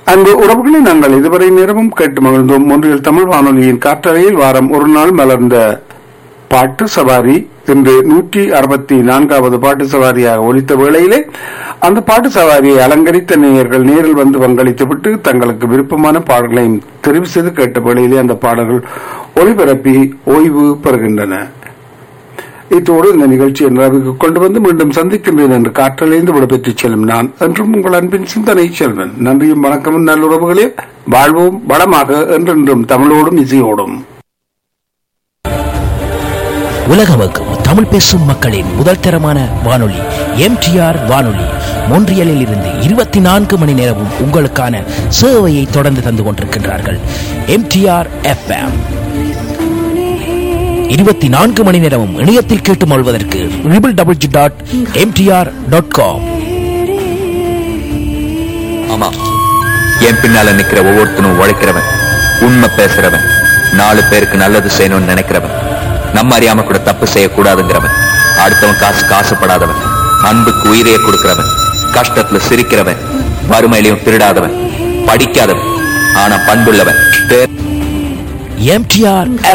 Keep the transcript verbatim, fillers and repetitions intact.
அன்பு உறவுகளை நாங்கள் இதுவரை நேரமும் கேட்டு மகிழ்ந்தோம். ஒன்றில் தமிழ் வானொலியின் காற்றறையில் வாரம் ஒரு நாள் மலர்ந்த பாட்டு சவாரி இன்று நூற்றி அறுபத்தி நான்காவது பாட்டு சவாரியாக ஒலித்த வேளையிலே அந்த பாட்டு சவாரியை அலங்கரித்த நேயர்கள் நேரில் வந்து பங்களித்துவிட்டு தங்களுக்கு விருப்பமான பாடல்களையும் தெரிவு செய்து கேட்ட வேளையிலே அந்த பாடல்கள் ஒளிபரப்பி ஓய்வு பெறுகின்றன. இத்தோடு இந்த நிகழ்ச்சியை நிறைவுக்கு கொண்டு வந்து மீண்டும் சந்திக்கின்றேன் என்று காற்றலைந்து விடைபெற்று செல்லும் நான் என்றும் உங்கள் அன்பின் சிந்தனை செல்வன். நன்றியும் வணக்கமும் நல்லுறவுகளே. வாழ்வோம் வளமாக என்றென்றும் தமிழோடும் இசையோடும். உலகமக்கும் தமிழ் பேசும் மக்களின் முதல் தரமான வானொலி எம்டிஆர் வானொலி மொன்றியலில் இருந்து இருபத்தி நான்கு மணி நேரமும் உங்களுக்கான சேவையை தொடர்ந்து தந்து கொண்டிருக்கின்றார்கள். எம்டிஆர் எஃப்எம் இருபத்தி நான்கு மணி நேரமும் இணையத்தில் கேட்டு மொழ்வதற்கு triple double G dot MTR dot com. ஆமா, என் பின்னால நிக்கிற ஒவ்வொருத்தனும் உழைக்கிறவன், உண்மை பேசுறவன், நாலு பேருக்கு நல்லது செய்யணும்னு நினைக்கிறவன், நம்ம அறியாம கூட தப்பு செய்யக்கூடாதுங்கிறவன், அடுத்தவன் காசு காசுப்படாதவன், அன்புக்கு உயிரையே கொடுக்கிறவன், கஷ்டத்துல சிரிக்கிறவன், வறுமையிலையும் திருடாதவன், படிக்காதவன் ஆனா பண்புள்ளவன். எம்டிஆர்